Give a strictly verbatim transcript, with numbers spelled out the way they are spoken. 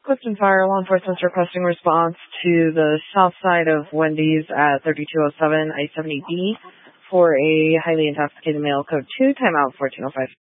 Clifton Fire, law enforcement's requesting response to the south side of Wendy's at thirty-two oh seven I seventy B for a highly intoxicated male, code two, timeout fourteen oh five.